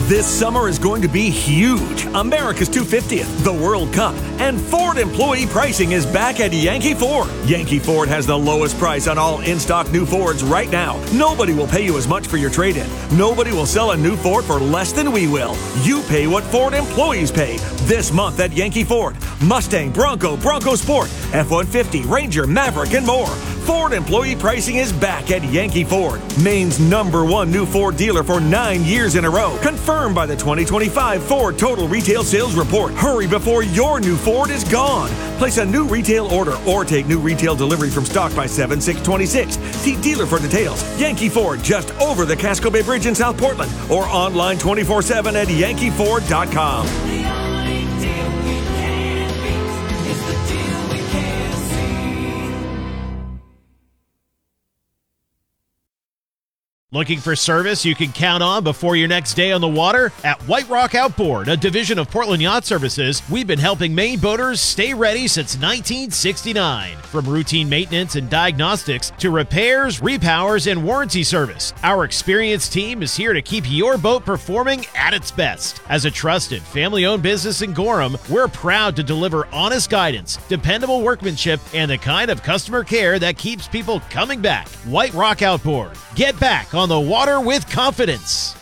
This summer is going to be huge. America's 250th, the World Cup, and Ford employee pricing is back at Yankee Ford. Yankee Ford has the lowest price on all in-stock new Fords right now. Nobody will pay you as much for your trade-in. Nobody will sell a new Ford for less than we will. You pay what Ford employees pay. This month at Yankee Ford. Mustang, Bronco, Bronco Sport, F-150, Ranger, Maverick, and more. Ford employee pricing is back at Yankee Ford, Maine's #1 new Ford dealer for 9 years in a row. Confirmed by the 2025 Ford Total Retail Sales Report. Hurry before your new Ford is gone. Place a new retail order or take new retail delivery from stock by 7/6/26. See dealer for details. Yankee Ford, just over the Casco Bay Bridge in South Portland, or online 24/7 at yankeeford.com. Looking for service you can count on before your next day on the water? At White Rock Outboard, a division of Portland Yacht Services, we've been helping Maine boaters stay ready since 1969. From routine maintenance and diagnostics to repairs, repowers, and warranty service, our experienced team is here to keep your boat performing at its best. As a trusted, family-owned business in Gorham, we're proud to deliver honest guidance, dependable workmanship, and the kind of customer care that keeps people coming back. White Rock Outboard. Get back on the water with confidence.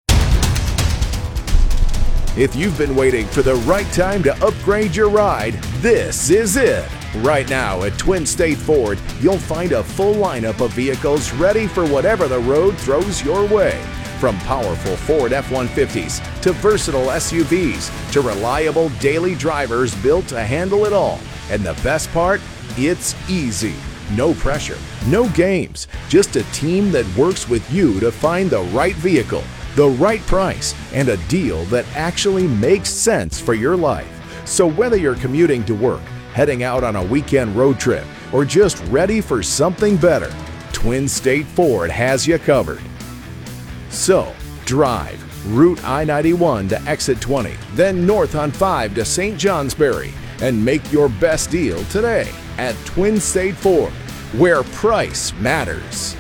If you've been waiting for the right time to upgrade your ride, this is it. Right now at Twin State Ford, you'll find a full lineup of vehicles ready for whatever the road throws your way. From powerful Ford F-150s to versatile SUVs to reliable daily drivers built to handle it all. And the best part? It's easy. No pressure, no games, just a team that works with you to find the right vehicle, the right price, and a deal that actually makes sense for your life. So whether you're commuting to work, heading out on a weekend road trip, or just ready for something better, Twin State Ford has you covered. So drive Route I-91 to exit 20, then north on 5 to St. Johnsbury, and make your best deal today at Twin State Ford, where price matters.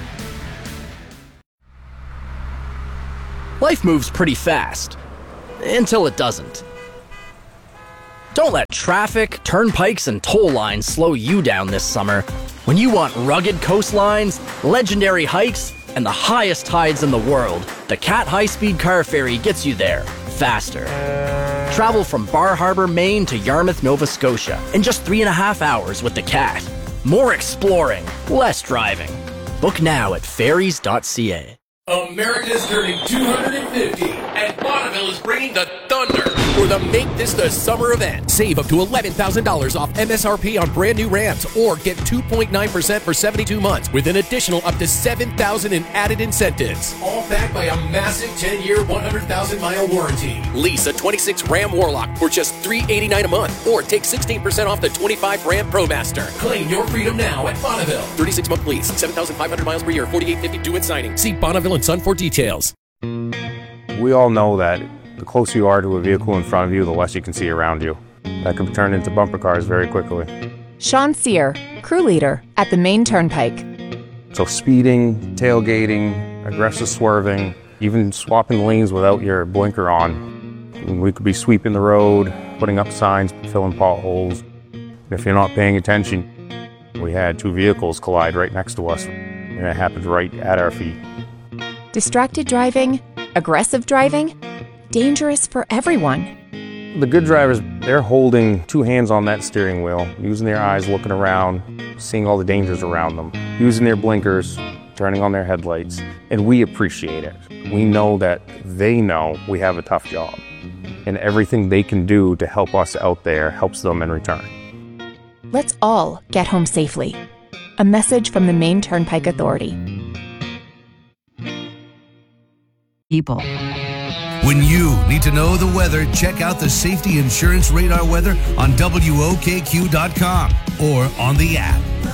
Life moves pretty fast, until it doesn't. Don't let traffic, turnpikes, and toll lines slow you down this summer. When you want rugged coastlines, legendary hikes, and the highest tides in the world, the Cat High-Speed Car Ferry gets you there, faster. Travel from Bar Harbor, Maine to Yarmouth, Nova Scotia in just 3.5 hours with the Cat. More exploring, less driving. Book now at ferries.ca. America's turning 250, and Bonneville is bringing the thunder for the Make This the Summer event. Save up to $11,000 off MSRP on brand new Rams, or get 2.9% for 72 months with an additional up to $7,000 in added incentives. All backed by a massive 10-year, 100,000-mile warranty. Lease a 26 Ram Warlock for just $389 a month, or take 16% off the 25 Ram ProMaster. Claim your freedom now at Bonneville. 36-month lease, 7,500 miles per year, $48.50 due at signing. See Bonneville and Son for details. We all know that the closer you are to a vehicle in front of you, the less you can see around you. That can turn into bumper cars very quickly. Sean Sear, crew leader at the Maine Turnpike. So speeding, tailgating, aggressive swerving, even swapping lanes without your blinker on. We could be sweeping the road, putting up signs, filling potholes. If you're not paying attention, we had 2 vehicles collide right next to us, and it happened right at our feet. Distracted driving, aggressive driving, dangerous for everyone. The good drivers, they're holding 2 hands on that steering wheel, using their eyes, looking around, seeing all the dangers around them, using their blinkers, turning on their headlights, and we appreciate it. We know that they know we have a tough job, and everything they can do to help us out there helps them in return. Let's all get home safely. A message from the Maine Turnpike Authority. People. When you need to know the weather, check out the Safety Insurance Radar weather on WOKQ.com or on the app.